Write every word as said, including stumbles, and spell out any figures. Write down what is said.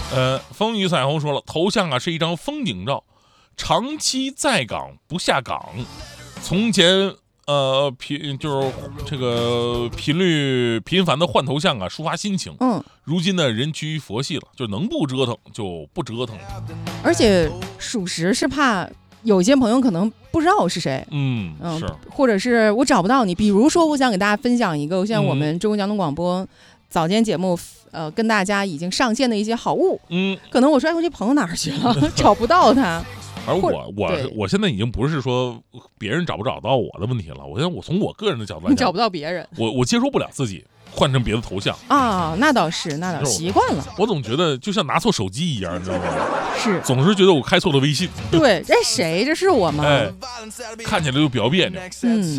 呃，风雨彩虹说了，头像啊是一张风景照，长期在岗不下岗，从前呃频就是这个频率频繁的换头像啊，抒发心情。 嗯， 如今呢，人趋于佛系了，就能不折腾就不折腾。 而且属实是怕有些朋友可能不知道我是谁。 嗯， 嗯， 是， 或者是我找不到你。比如说，我想给大家分享一个，像我们中国交通广播早间节目，呃，跟大家已经上线的一些好物。 嗯， 可能我说，哎，我这朋友哪儿去了？找不到他。 而我我我现在已经不是说别人找不找到我的问题了，我现在我从我个人的角度来讲， 你找不到别人， 我我接受不了自己换成别的头像啊，那倒是，那倒习惯了。 我总觉得就像拿错手机一样，你知道吗？ 是， 总是觉得我开错了微信。 对，这谁？这是我吗？ 哎，看起来就比较别扭。 嗯。